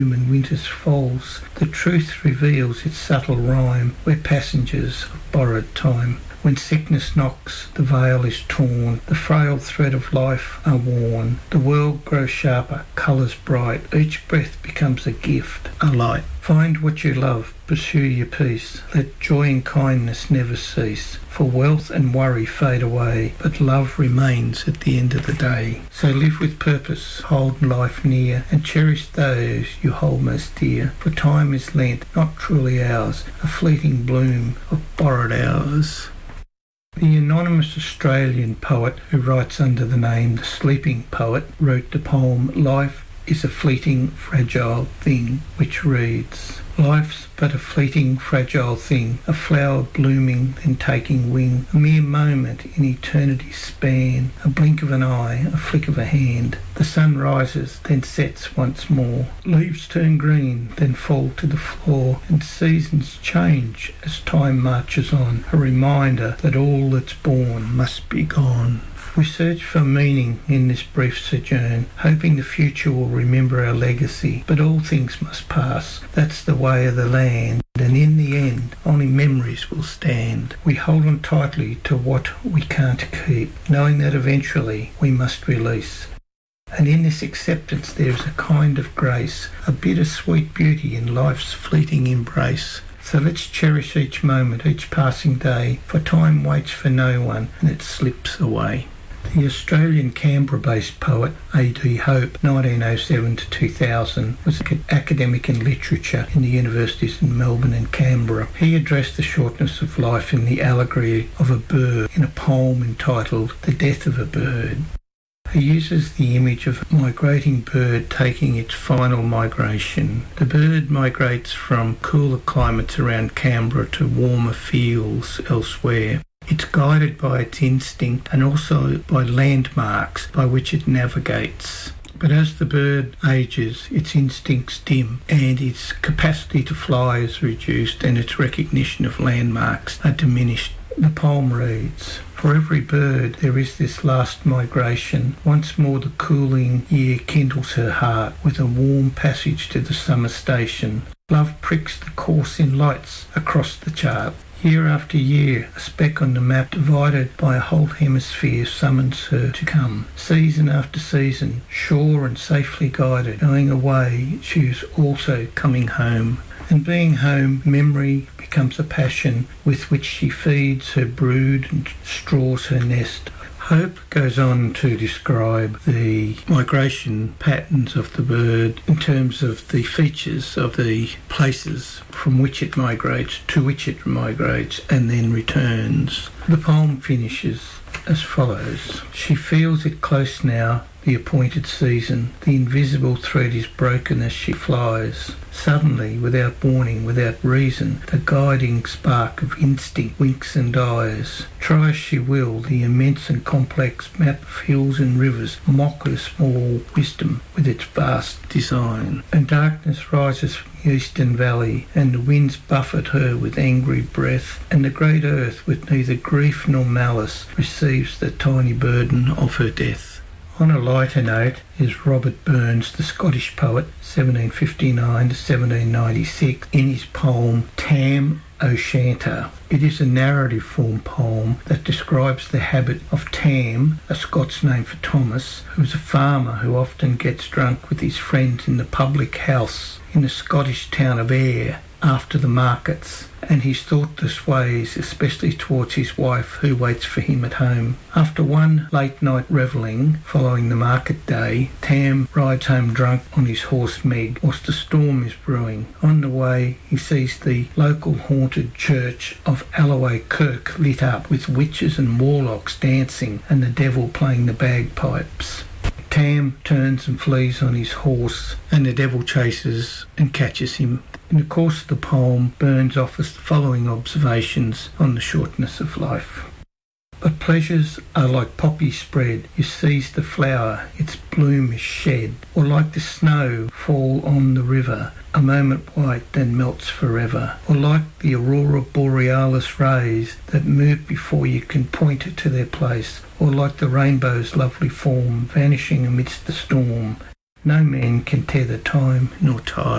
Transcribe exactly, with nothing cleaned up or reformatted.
and winter's falls, the truth reveals its subtle rhyme. We're passengers of borrowed time. When sickness knocks, the veil is torn, the frail thread of life are worn. The world grows sharper, colours bright, each breath becomes a gift, a light. Find what you love, pursue your peace, let joy and kindness never cease. For wealth and worry fade away, but love remains at the end of the day. So live with purpose, hold life near, and cherish those you hold most dear. For time is lent, not truly ours, a fleeting bloom of borrowed hours. The anonymous Australian poet who writes under the name The Sleeping Poet wrote the poem Life is a Fleeting Fragile Thing, which reads, Life's but a fleeting fragile thing, a flower blooming then taking wing, a mere moment in eternity's span, a blink of an eye, a flick of a hand. The sun rises, then sets once more, leaves turn green, then fall to the floor, and seasons change as time marches on, a reminder that all that's born must be gone. We search for meaning in this brief sojourn, hoping the future will remember our legacy. But all things must pass, that's the way of the land, and in the end, only memories will stand. We hold on tightly to what we can't keep, knowing that eventually we must release. And in this acceptance there is a kind of grace, a bittersweet beauty in life's fleeting embrace. So let's cherish each moment, each passing day, for time waits for no one and it slips away. The Australian Canberra-based poet A D Hope, nineteen oh seven to two thousand, was an academic in literature in the universities in Melbourne and Canberra. He addressed the shortness of life in the allegory of a bird in a poem entitled The Death of a Bird. He uses the image of a migrating bird taking its final migration. The bird migrates from cooler climates around Canberra to warmer fields elsewhere. It's guided by its instinct and also by landmarks by which it navigates. But as the bird ages, its instincts dim and its capacity to fly is reduced and its recognition of landmarks are diminished. The poem reads, For every bird there is this last migration. Once more the cooling year kindles her heart with a warm passage to the summer station. Love pricks the course in lights across the chart. Year after year, a speck on the map divided by a whole hemisphere summons her to come. Season after season, sure and safely guided, going away, she is also coming home. And being home, memory becomes a passion with which she feeds her brood and straws her nest. Hope goes on to describe the migration patterns of the bird in terms of the features of the places from which it migrates, to which it migrates, and then returns. The poem finishes as follows. She feels it close now, the appointed season. The invisible thread is broken as she flies. Suddenly, without warning, without reason, the guiding spark of instinct winks and dies. Try as she will, the immense and complex map of hills and rivers mock her small wisdom with its vast design. And darkness rises from the eastern valley, and the winds buffet her with angry breath, and the great earth, with neither grief nor malice, receives the tiny burden of her death. On a lighter note is Robert Burns, the Scottish poet, seventeen fifty-nine to seventeen ninety-six, in his poem Tam O'Shanter. It is a narrative form poem that describes the habit of Tam, a Scots name for Thomas, who is a farmer who often gets drunk with his friends in the public house in the Scottish town of Ayr after the markets, and his thoughtless ways, especially towards his wife who waits for him at home. After one late night revelling following the market day, Tam rides home drunk on his horse Meg whilst a storm is brewing. On the way he sees the local haunted church of Alloway Kirk lit up with witches and warlocks dancing and the devil playing the bagpipes. Tam turns and flees on his horse, and the devil chases and catches him. In the course of the poem, Burns offers the following observations on the shortness of life. But pleasures are like poppy spread, you seize the flower, its bloom is shed, or like the snow fall on the river, a moment white then melts forever, or like the aurora borealis rays that move before you can point it to their place, or like the rainbow's lovely form vanishing amidst the storm. No man can tether time nor tide.